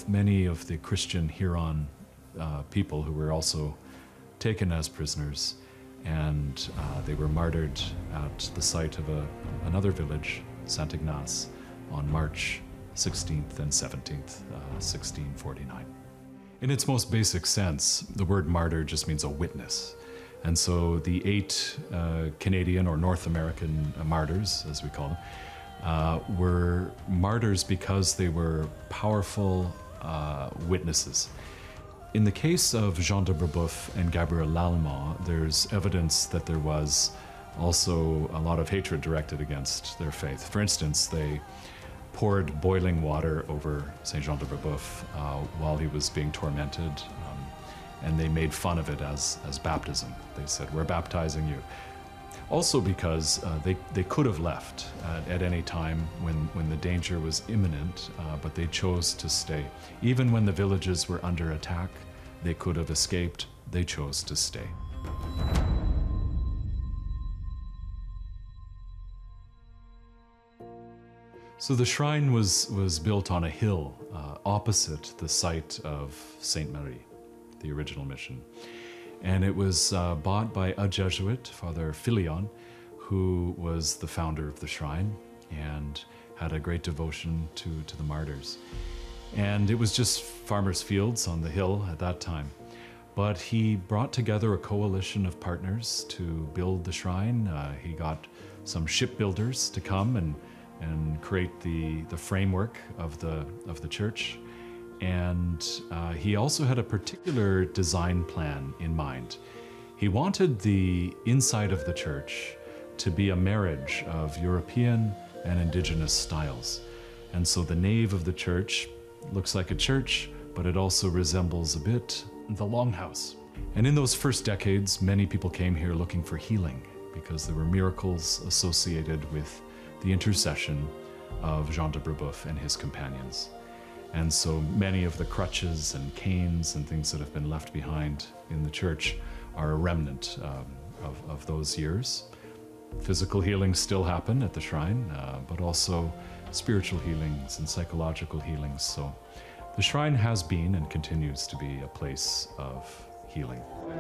with many of the Christian Huron people who were also taken as prisoners, and they were martyred at the site of another village, Saint Ignace, on March 16th and 17th, 1649. In its most basic sense, the word martyr just means a witness. And so the 8 Canadian or North American martyrs, as we call them, were martyrs because they were powerful witnesses. In the case of Jean de Brebeuf and Gabriel Lalemant, there's evidence that there was also a lot of hatred directed against their faith. For instance, they poured boiling water over Saint Jean de Brebeuf while he was being tormented, and they made fun of it as baptism. They said, "We're baptizing you." Also because they could have left at any time when the danger was imminent, but they chose to stay. Even when the villages were under attack, they could have escaped. They chose to stay. So the shrine was built on a hill opposite the site of Sainte Marie, the original mission. And it was bought by a Jesuit, Father Filion, who was the founder of the shrine and had a great devotion to the martyrs. And it was just farmers' fields on the hill at that time. But he brought together a coalition of partners to build the shrine. He got some shipbuilders to come and create the framework of the church. And he also had a particular design plan in mind. He wanted the inside of the church to be a marriage of European and indigenous styles. And so the nave of the church looks like a church, but it also resembles a bit the Longhouse. And in those first decades, many people came here looking for healing because there were miracles associated with the intercession of Jean de Brebeuf and his companions. And so many of the crutches and canes and things that have been left behind in the church are a remnant of those years. Physical healings still happen at the shrine, but also spiritual healings and psychological healings. So the shrine has been and continues to be a place of healing.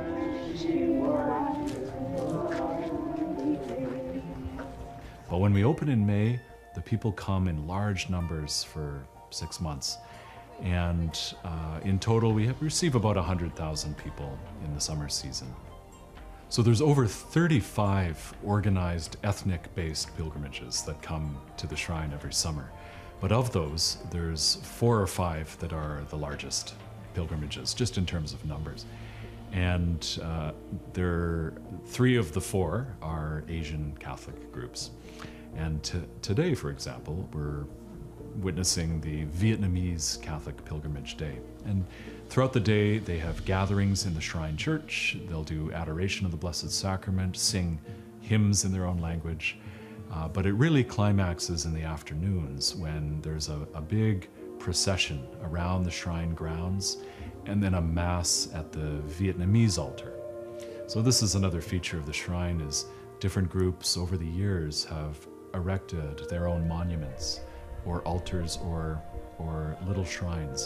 But when we open in May, the people come in large numbers for 6 months. And in total, we receive about 100,000 people in the summer season. So there's over 35 organized ethnic-based pilgrimages that come to the shrine every summer. But of those, there's 4 or 5 that are the largest pilgrimages, just in terms of numbers. And 3 of the 4 are Asian Catholic groups. And today, for example, we're witnessing the Vietnamese Catholic Pilgrimage Day. And throughout the day, they have gatherings in the shrine church. They'll do adoration of the Blessed Sacrament, sing hymns in their own language. But it really climaxes in the afternoons when there's a big procession around the shrine grounds and then a mass at the Vietnamese altar. So this is another feature of the shrine, is different groups over the years have erected their own monuments or altars or little shrines.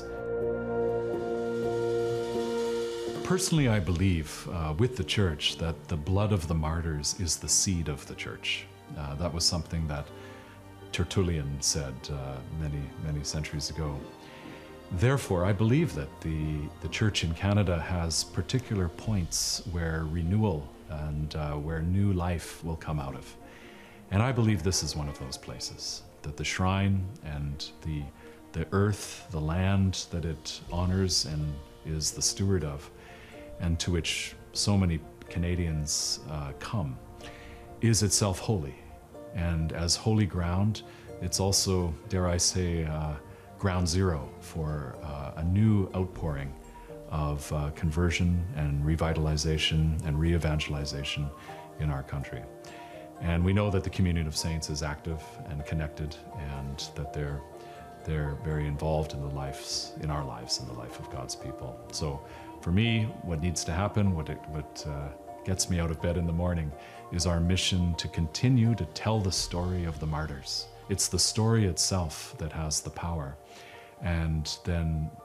Personally, I believe with the church that the blood of the martyrs is the seed of the church. That was something that Tertullian said many centuries ago. Therefore, I believe that the church in Canada has particular points where renewal and where new life will come out of. And I believe this is one of those places, that the shrine and the earth, the land that it honors and is the steward of, and to which so many Canadians come, is itself holy. And as holy ground, it's also, dare I say, ground zero for a new outpouring of conversion and revitalization and re-evangelization in our country. And we know that the communion of saints is active and connected, and that they're very involved in our lives, in the life of God's people. So for me, what needs to happen, what gets me out of bed in the morning, is our mission to continue to tell the story of the martyrs. It's the story itself that has the power. And then